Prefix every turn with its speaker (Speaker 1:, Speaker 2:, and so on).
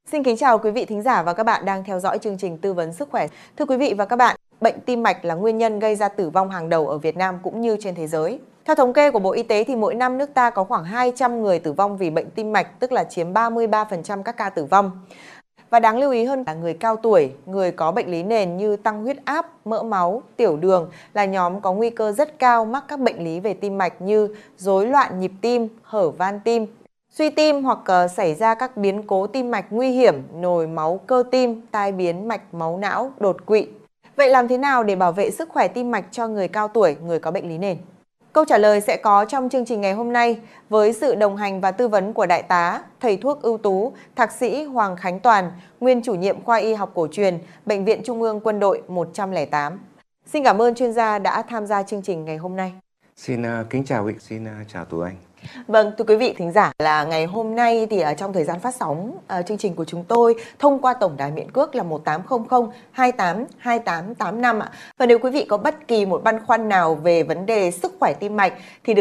Speaker 1: Xin kính chào quý vị thính giả và các bạn đang theo dõi chương trình tư vấn sức khỏe. Thưa quý vị và các bạn, bệnh tim mạch là nguyên nhân gây ra tử vong hàng đầu ở Việt Nam cũng như trên thế giới. Theo thống kê của Bộ Y tế thì mỗi năm nước ta có khoảng 200 người tử vong vì bệnh tim mạch, tức là chiếm 33% các ca tử vong. Và đáng lưu ý hơn là người cao tuổi, người có bệnh lý nền như tăng huyết áp, mỡ máu, tiểu đường là nhóm có nguy cơ rất cao mắc các bệnh lý về tim mạch như rối loạn nhịp tim, hở van tim, suy tim hoặc xảy ra các biến cố tim mạch nguy hiểm, nhồi máu cơ tim, tai biến mạch máu não, đột quỵ. Vậy làm thế nào để bảo vệ sức khỏe tim mạch cho người cao tuổi, người có bệnh lý nền? Câu trả lời sẽ có trong chương trình ngày hôm nay với sự đồng hành và tư vấn của Đại tá, thầy thuốc ưu tú, Thạc sĩ Hoàng Khánh Toàn, nguyên chủ nhiệm khoa y học cổ truyền, Bệnh viện Trung ương Quân đội 108. Xin cảm ơn chuyên gia đã tham gia chương trình ngày hôm nay.
Speaker 2: Xin kính chào quý vị, xin chào Tú Anh.
Speaker 1: Vâng, thưa quý vị thính giả, là ngày hôm nay thì trong thời gian phát sóng chương trình của chúng tôi thông qua tổng đài miễn cước là 1800 28 2885 ạ. Và nếu quý vị có bất kỳ một băn khoăn nào về vấn đề sức khỏe tim mạch thì